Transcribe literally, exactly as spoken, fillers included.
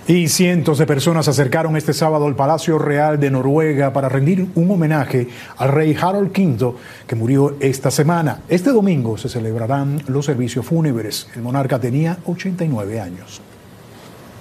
Y cientos de personas se acercaron este sábado al Palacio Real de Noruega para rendir un homenaje al rey Harald quinto, que murió esta semana. Este domingo se celebrarán los servicios fúnebres. El monarca tenía ochenta y nueve años.